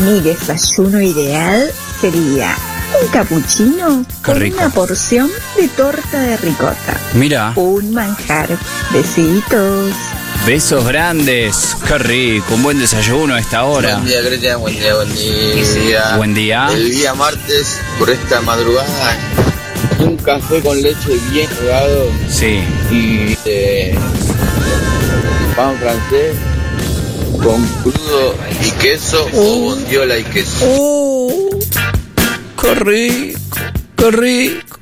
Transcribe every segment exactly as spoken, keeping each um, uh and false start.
Mi desayuno ideal sería un capuchino con rico. una porción de torta de ricota. Mira. Un manjar. Besitos. Besos grandes. Qué rico. Un buen desayuno a esta hora. Buen día, Cristian. Buen día, buen día. Buen día. El día martes, por esta madrugada, un café con leche bien jugado. Sí. Y eh, pan francés con crudo y queso Oh. o bondiola y queso. ¡Oh! ¡Qué rico! ¡Qué rico!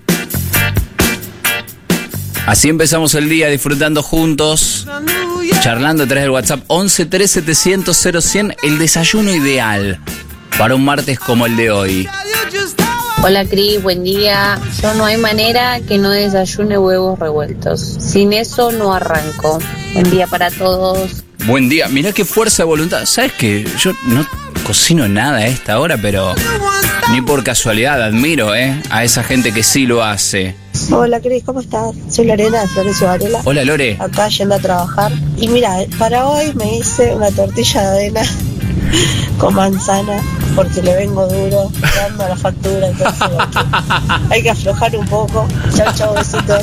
Así empezamos el día disfrutando juntos, charlando a través del WhatsApp once tres setecientos cero cien, el desayuno ideal para un martes como el de hoy. Hola Cris, buen día. Yo no hay manera que no desayune huevos revueltos. Sin eso no arranco. Buen día para todos. Buen día, mirá qué fuerza de voluntad. ¿Sabes qué? Yo no cocino nada a esta hora, pero ni por casualidad admiro, ¿eh? A esa gente que sí lo hace. Hola Cris, ¿cómo estás? Soy Lorena de Florencio Varela. Hola Lore. Acá yendo a trabajar. Y mira, para hoy me hice una tortilla de avena con manzana porque le vengo duro dando la factura. Entonces hay que, hay que aflojar un poco. Chau, chau, besitos.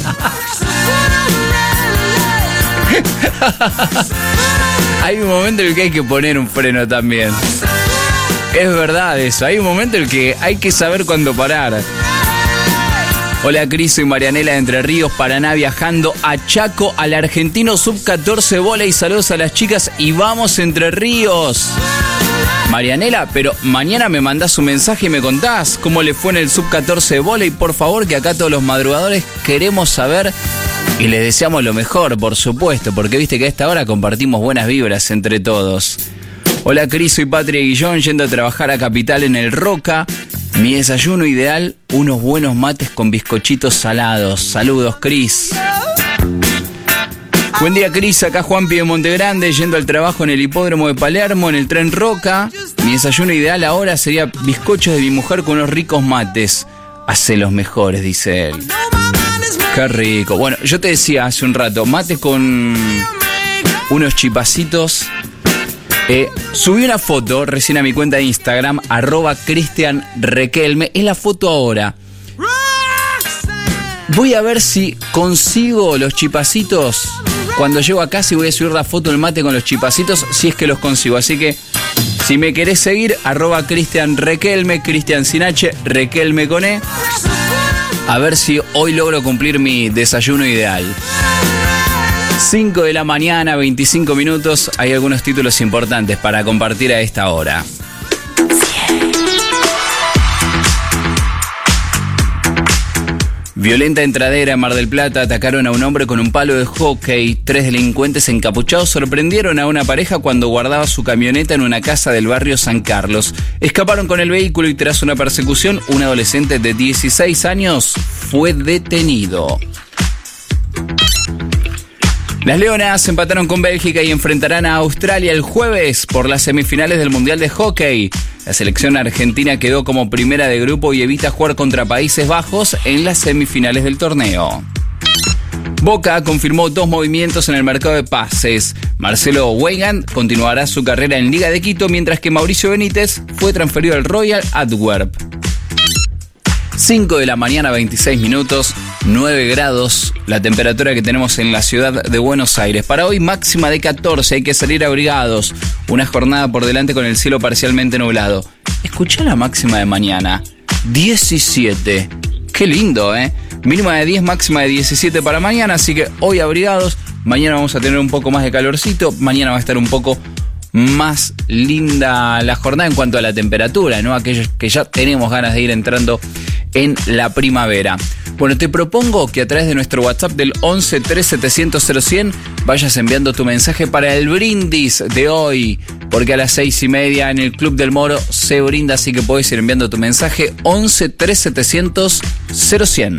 Hay un momento en el que hay que poner un freno también. Es verdad eso, hay un momento en el que hay que saber cuándo parar. Hola Cris, soy Marianela de Entre Ríos, Paraná, viajando a Chaco, al argentino sub catorce vóley. Saludos a las chicas y vamos Entre Ríos. Marianela, pero mañana me mandás un mensaje y me contás cómo le fue en el sub catorce vóley, por favor, que acá todos los madrugadores queremos saber y les deseamos lo mejor, por supuesto, porque viste que a esta hora compartimos buenas vibras entre todos. Hola Cris, soy Patria Guillón, yendo a trabajar a Capital en el Roca. Mi desayuno ideal, unos buenos mates con bizcochitos salados. Saludos, Cris. Buen día, Cris. Acá Juanpi de Montegrande, yendo al trabajo en el hipódromo de Palermo, en el tren Roca. Mi desayuno ideal ahora sería bizcochos de mi mujer con unos ricos mates. Hace los mejores, dice él. Qué rico. Bueno, yo te decía hace un rato, mate con unos chipacitos. Eh, subí una foto recién a mi cuenta de Instagram, arroba Cristian Requelme. Es la foto ahora. Voy a ver si consigo los chipacitos. Cuando llego a casa y voy a subir la foto del mate con los chipacitos, si es que los consigo. Así que, si me querés seguir, arroba Cristian Requelme, Cristian sin H, Requelme con E. A ver si hoy logro cumplir mi desayuno ideal. cinco de la mañana, veinticinco minutos. Hay algunos títulos importantes para compartir a esta hora. Violenta entradera en Mar del Plata. Atacaron a un hombre con un palo de hockey. Tres delincuentes encapuchados sorprendieron a una pareja cuando guardaba su camioneta en una casa del barrio San Carlos. Escaparon con el vehículo y tras una persecución, un adolescente de dieciséis años fue detenido. Las Leonas empataron con Bélgica y enfrentarán a Australia el jueves por las semifinales del Mundial de Hockey. La selección argentina quedó como primera de grupo y evita jugar contra Países Bajos en las semifinales del torneo. Boca confirmó dos movimientos en el mercado de pases. Marcelo Weigand continuará su carrera en Liga de Quito, mientras que Mauricio Benítez fue transferido al Royal Antwerp. cinco de la mañana, veintiséis minutos, nueve grados, la temperatura que tenemos en la ciudad de Buenos Aires. Para hoy máxima de catorce, hay que salir abrigados. Una jornada por delante con el cielo parcialmente nublado. Escuchá la máxima de mañana, diecisiete. Qué lindo, ¿eh? Mínima de diez, máxima de diecisiete para mañana, así que hoy abrigados. Mañana vamos a tener un poco más de calorcito, mañana va a estar un poco más linda la jornada en cuanto a la temperatura, ¿no? Aquellos que ya tenemos ganas de ir entrando en la primavera. Bueno, te propongo que a través de nuestro WhatsApp del once tres setecientos cero cien vayas enviando tu mensaje para el brindis de hoy, porque a las seis y media en el Club del Moro se brinda, así que podés ir enviando tu mensaje once tres setecientos cero cien.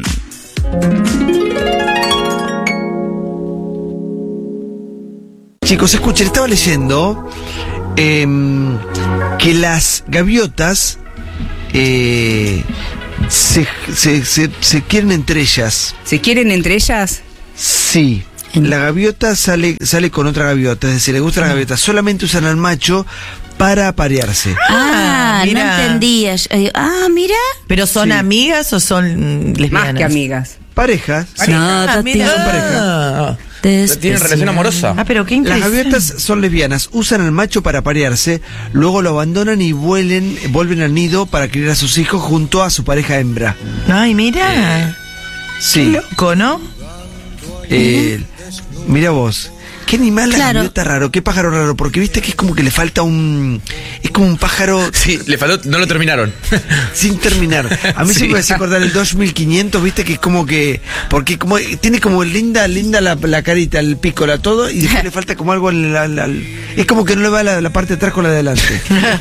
Chicos, escuchen, estaba leyendo eh, que las gaviotas eh, se, se, se, se quieren entre ellas. ¿Se quieren entre ellas? Sí. La gaviota sale, sale con otra gaviota, es decir, le gusta la gaviota. Solamente usan al macho para aparearse. Ah, Ah, no mira. entendía. Yo digo, ah, mira. ¿Pero son Sí. amigas o son lesbianas? Más que amigas. Parejas. No, Ah, Tati, mira. Son pareja. Ah, Tienen relación amorosa. Ah, pero qué Las interesante. gaviotas son lesbianas, usan al macho para aparearse, luego lo abandonan y vuelen, vuelven al nido para criar a sus hijos junto a su pareja hembra. Ay, mira. Sí. Qué loco, ¿no? Eh, mira vos. ¿Qué animal la Claro. gaviota raro? ¿Qué pájaro raro? Porque viste que es como que le falta un... Es como un pájaro Sí, le faltó, no lo terminaron. sin terminar. A mí Sí. siempre me hace acordar el dos mil quinientos, viste que es como que... Porque como tiene como linda, linda la, la carita, el pico, la todo, y después le falta como algo en la, la- es como que no le va la, la parte de atrás con la de adelante.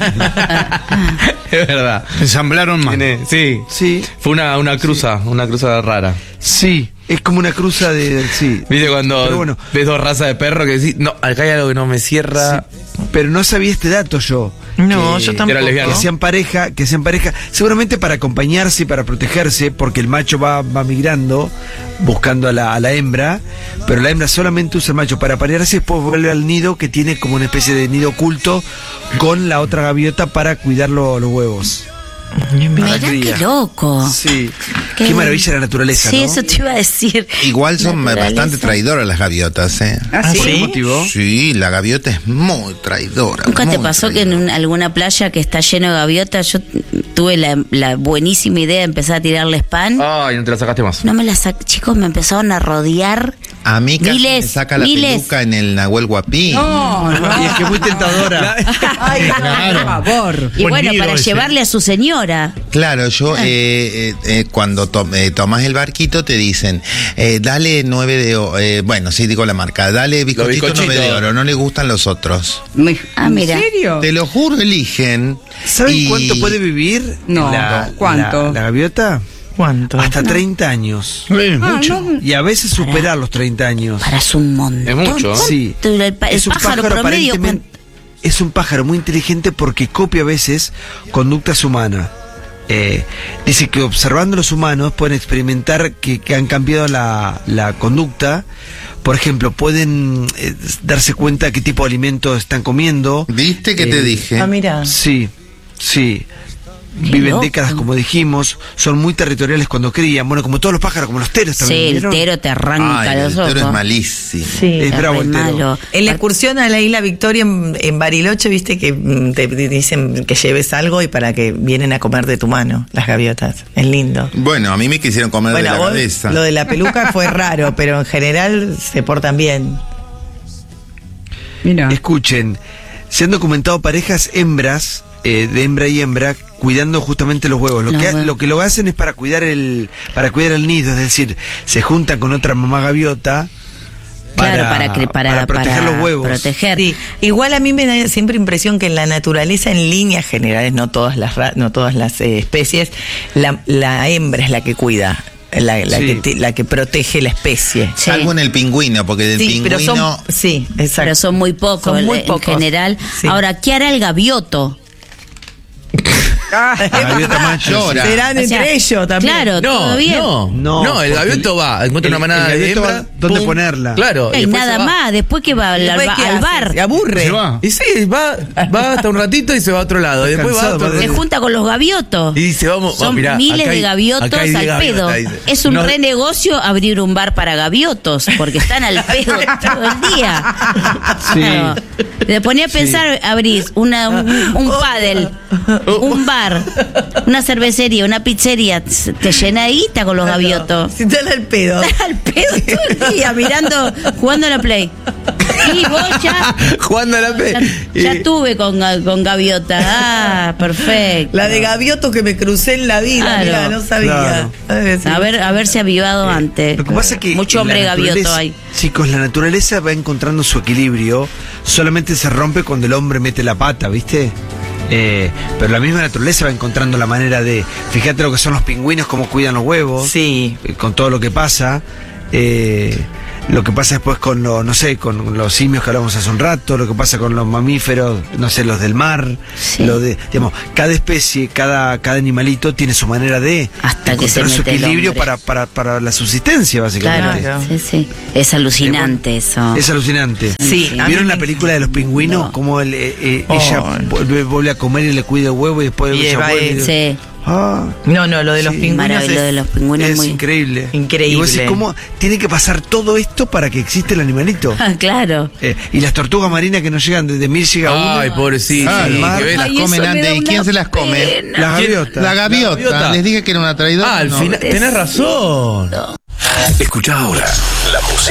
Es verdad. Ensamblaron más. Tiene- sí. Sí, Fue una, una cruza, una cruza rara. sí. Es como una cruza de... Sí. ¿Viste cuando Pero bueno. ves dos razas de perro que decís, no, acá hay algo que no me cierra? Pero no sabía este dato yo. No, Que- yo tampoco. Era lesbiana. Que sean pareja, que sean pareja, seguramente para acompañarse y para protegerse, porque el macho va, va migrando, buscando a la, a la hembra, pero la hembra solamente usa el macho para aparearse y después vuelve al nido que tiene como una especie de nido oculto con la otra gaviota para cuidar lo- los huevos. Mirá cría. qué loco. Sí. Qué- Qué, maravilla la naturaleza, Sí, ¿no? eso te iba a decir. Igual son Naturaleza. bastante traidoras las gaviotas, ¿eh? ¿Ah, sí? ¿Por qué motivo? Sí, la gaviota es muy traidora. ¿Nunca te muy pasó que en traidora. un- alguna playa que está lleno de gaviotas, yo tuve la, la buenísima idea de empezar a tirarles pan? Ay, no te la sacaste más. No me la sac... Chicos, me empezaron a rodear. A mí casi Miles, me saca la miles. peluca en el Nahuel Guapí. No, no. Y es que es muy tentadora. Ay, por favor. Y bueno, para llevarle a su señora. Claro, yo eh, eh, eh, cuando to- eh, tomas el barquito te dicen, eh, dale nueve de oro, eh, bueno, sí digo la marca, dale bizcochito bizcochitos. nueve de oro, no le gustan los otros. Me- Ah, ¿En mira. serio? Te lo juro, eligen. ¿Saben y- cuánto puede vivir No, la, ¿cuánto? la- la gaviota? ¿Cuánto? Hasta treinta años. Eh, Ah, mucho. no. Y a veces superar los treinta años. Para es un montón. Es mucho, ¿eh? Sí. El, pa- el Es un pájaro, pájaro promedio. aparentemente- Es un pájaro muy inteligente porque copia a veces conductas humanas. Eh, dice que observando a los humanos pueden experimentar que, que han cambiado la, la conducta. Por ejemplo, pueden eh, darse cuenta qué tipo de alimentos están comiendo. ¿Viste que Eh, te dije? Ah, mira. Sí, sí. Qué Viven loco. décadas, como dijimos. Son muy territoriales cuando crían. Bueno, como todos los pájaros, como los teros también. Sí, el ¿vieron? tero te arranca Ay, los el ojos. toro es malísimo. Sí. Es Es bravo re el tero. malo. En la excursión a la isla Victoria en, en Bariloche, viste que mm, te dicen que lleves algo y para que vienen a comer de tu mano, las gaviotas. Es lindo. Bueno, a mí me quisieron comer de Bueno, la vos, cabeza. lo de la peluca fue raro, pero en general se portan bien. Mira. Escuchen, se han documentado parejas hembras, eh, de hembra y hembra, cuidando justamente los huevos. Lo, Los que, huevos. lo que lo hacen es para cuidar el para cuidar el nido, es decir, se juntan con otra mamá gaviota Claro, para, cre- para, para proteger para los huevos. proteger. Sí, igual a mí me da siempre impresión que en la naturaleza, en líneas generales, no todas las ra- no todas las eh, especies, la, la hembra es la que cuida, la, la, Sí. que, te- la que protege la especie. Sí. Salvo en el pingüino, porque del Sí, pero pingüino... son, sí, exacto. Pero son muy pocos Son muy en pocos. general. Sí. Ahora, ¿qué hará el gavioto? La gaviota macho. Llora. Serán O entre sea, ellos también. Claro, No, todo bien. no, No, no, el porque gavioto va, encuentra el- una manada el de gavioto hembra. va dónde pum, ponerla. Claro. Y después se nada va. más, después que va al, al, Después, ba- ¿qué al hace? bar. Se aburre. Se va. Y sí, va, va hasta un ratito y se va a otro lado. Después va a Cansado, otro va Se de- junta con los gaviotos. Y dice, vamos, Son oh, mirá, miles acá hay- de gaviotos acá hay diez al pedo. gaviotas, dice. Es un No- re negocio abrir un bar para gaviotos, porque están al pedo todo el día. Sí. Claro. Te ponía a pensar, abrís una, un, un pádel, un bar, una cervecería, una pizzería, te llenadita con los gaviotos. Si están al pedo. Al pedo todo el día, mirando, jugando a la play. Y vos ya, Jugando a la P. ya, ya tuve con, ga- con gaviota. Ah, perfecto. La de gavioto que me crucé en la vida, Claro. mira, no sabía. Claro. Ay, sí. A ver, haberse avivado antes. Lo que pasa es que Mucho la hombre gavioto naturaleza- hay. Chicos, la naturaleza va encontrando su equilibrio, solamente se rompe cuando el hombre mete la pata, ¿viste? Eh, pero la misma naturaleza va encontrando la manera de... Fíjate lo que son los pingüinos, cómo cuidan los huevos, Sí. eh, con todo lo que pasa. Eh, lo que pasa después con los, no sé, con los simios que hablamos hace un rato, lo que pasa con los mamíferos, no sé, los del mar, Sí. lo de, digamos, cada especie, cada, cada animalito tiene su manera de Hasta que se encontrar su mete el equilibrio hombre. para, para, para la subsistencia, básicamente. Claro, sí, sí. Es alucinante eso. Es alucinante. Sí, a mí ¿Vieron me la película de los pingüinos? No. Cómo el, eh, eh, Oh. ella vuelve, vuelve a comer y le cuida el huevo y después Y ella va vuelve. él. y- Sí. Ah, No, no, lo de los Sí. pingüinos Maravilloso, es- de los pingüinos es muy increíble. Increíble. Y vos decís, ¿cómo tiene que pasar todo esto para que exista el animalito? Ah, claro. Eh, y las tortugas marinas que no llegan, desde mil llega uno. Ay, pobrecito. Ah, el y mar. que ve, las Ay, comen eso me antes. da ¿Y quién una se las come? pena. La gaviota. La gaviota. gaviota. Les dije que era una traidora. Ah, al no. final. Tenés razón. Escucha ahora la música.